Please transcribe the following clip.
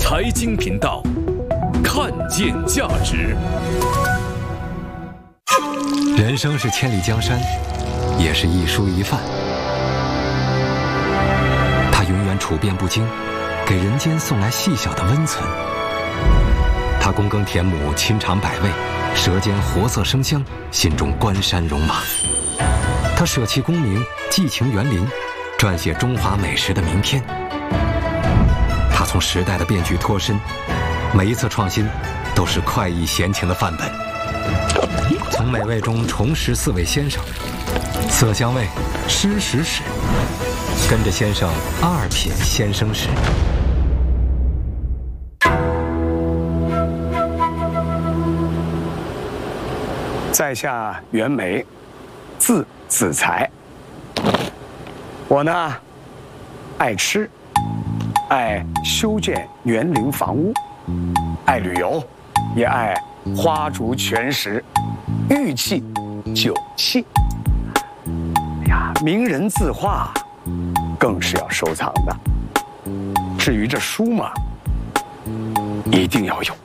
财经频道，看见价值。 人生是千里江山，也是一蔬一饭。它永远处变不惊，给人间送来细小的温存。它躬耕田亩，亲尝百味，舌尖活色生香，心中关山戎马。它舍弃功名，寄情园林，撰写中华美食的明天。它从时代的变局脱身，每一次创新都是快意闲情的范本。从美味中重拾四位先生，色香味，诗史史，跟着先生二品先生史。 在下袁枚，字子才。我呢，爱吃，爱修建园林房屋，爱旅游，也爱花烛全食，玉器、酒器。哎呀，名人字画更是要收藏的。至于这书嘛，一定要有。